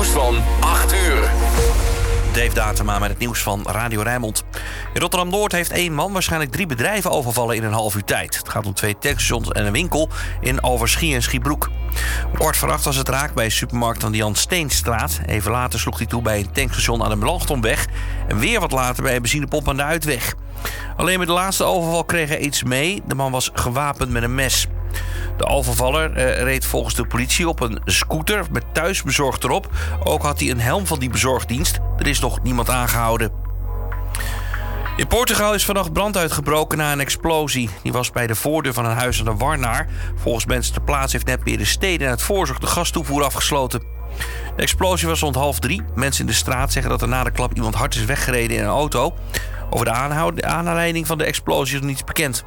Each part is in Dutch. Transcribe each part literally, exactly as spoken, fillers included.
van acht uur. Dave Datema met het nieuws van Radio Rijnmond. In Rotterdam-Noord heeft één man waarschijnlijk drie bedrijven overvallen in een half uur tijd. Het gaat om twee tankstations en een winkel in Overschie en Schiebroek. Kwart voor acht was het raak bij een supermarkt aan de Jan Steenstraat. Even later sloeg hij toe bij een tankstation aan de Melanchthonweg. En weer wat later bij een benzinepomp aan de Uitweg. Alleen met de laatste overval kreeg hij iets mee. De man was gewapend met een mes. De overvaller eh, reed volgens de politie op een scooter met thuisbezorgd erop. Ook had hij een helm van die bezorgdienst. Er is nog niemand aangehouden. In Portugal is vannacht brand uitgebroken na een explosie. Die was bij de voordeur van een huis aan de Warnaar. Volgens mensen ter plaatse heeft net meer de steden en het voorzorg de gastoevoer afgesloten. De explosie was rond half drie. Mensen in de straat zeggen dat er na de klap iemand hard is weggereden in een auto. Over de, aanhoud- de aanleiding van de explosie is nog niets bekend.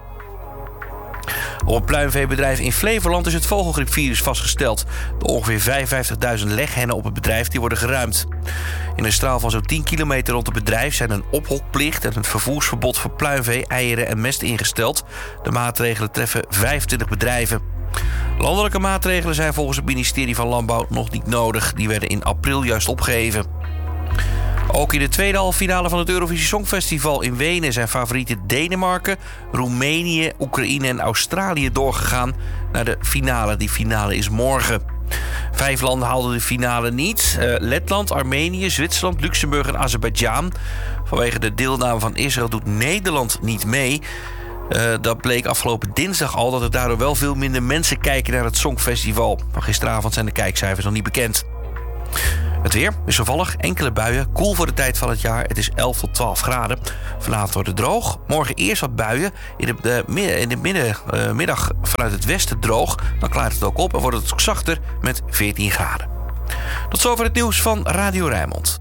Op een pluimveebedrijf in Flevoland is het vogelgriepvirus vastgesteld. De ongeveer vijfenvijftigduizend leghennen op het bedrijf die worden geruimd. In een straal van zo'n tien kilometer rond het bedrijf zijn een ophokplicht en een vervoersverbod voor pluimvee, eieren en mest ingesteld. De maatregelen treffen vijfentwintig bedrijven. Landelijke maatregelen zijn volgens het ministerie van Landbouw nog niet nodig. Die werden in april juist opgeheven. Ook in de tweede halve finale van het Eurovisie Songfestival in Wenen zijn favorieten Denemarken, Roemenië, Oekraïne en Australië doorgegaan naar de finale. Die finale is morgen. Vijf landen haalden de finale niet. Uh, Letland, Armenië, Zwitserland, Luxemburg en Azerbeidzjan. Vanwege de deelname van Israël doet Nederland niet mee. Uh, dat bleek afgelopen dinsdag al dat er daardoor wel veel minder mensen kijken naar het Songfestival. Van gisteravond zijn de kijkcijfers nog niet bekend. Het weer wisselvallig, enkele buien, koel voor de tijd van het jaar. Het is elf tot twaalf graden. Vanavond wordt het droog. Morgen eerst wat buien. In de, uh, in de midden, uh, middag vanuit het westen droog. Dan klaart het ook op en wordt het ook zachter met veertien graden. Tot zover het nieuws van Radio Rijnmond.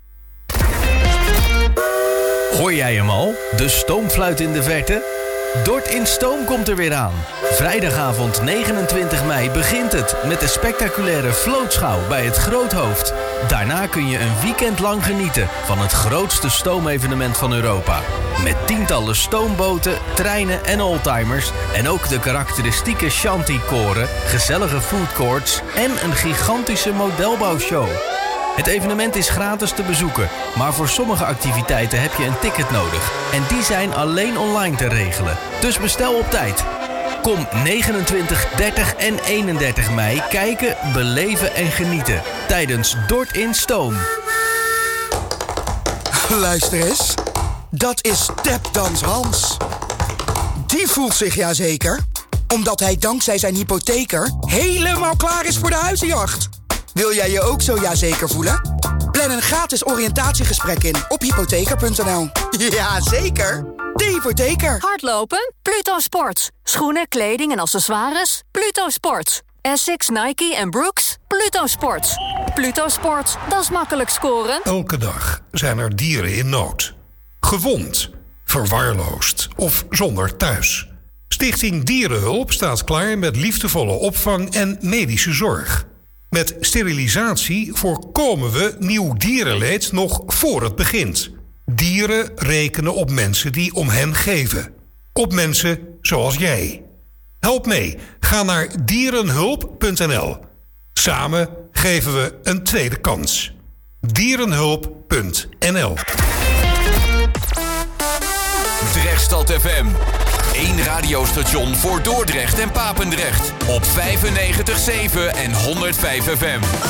Hoor jij hem al? De stoomfluit in de verte? Dort in Stoom komt er weer aan. Vrijdagavond negenentwintig mei begint het met de spectaculaire vlootschouw bij het Groothoofd. Daarna kun je een weekend lang genieten van het grootste stoomevenement van Europa. Met tientallen stoomboten, treinen en oldtimers en ook de karakteristieke shanty-koren, gezellige foodcourts en een gigantische modelbouwshow. Het evenement is gratis te bezoeken, maar voor sommige activiteiten heb je een ticket nodig. En die zijn alleen online te regelen. Dus bestel op tijd. Kom negenentwintig, dertig en eenendertig mei kijken, beleven en genieten tijdens Dort in Stoom. Luister eens, dat is Tapdans Hans. Die voelt zich ja zeker, omdat hij dankzij zijn hypotheker helemaal klaar is voor de huizenjacht. Wil jij je ook zo ja zeker voelen? Plan een gratis oriëntatiegesprek in op hypotheker punt n l. Ja, zeker. De hypotheker. Hardlopen? Pluto Sports. Schoenen, kleding en accessoires? Pluto Sports. Essex, Nike en Brooks? Pluto Sports. Pluto Sports, dat is makkelijk scoren. Elke dag zijn er dieren in nood. Gewond, verwaarloosd of zonder thuis. Stichting Dierenhulp staat klaar met liefdevolle opvang en medische zorg. Met sterilisatie voorkomen we nieuw dierenleed nog voor het begint. Dieren rekenen op mensen die om hen geven. Op mensen zoals jij. Help mee. Ga naar dierenhulp punt n l. Samen geven we een tweede kans. dierenhulp punt n l. Drechtstad F M. Eén radiostation voor Dordrecht en Papendrecht. Op vijfennegentig komma zeven en honderdvijf F M.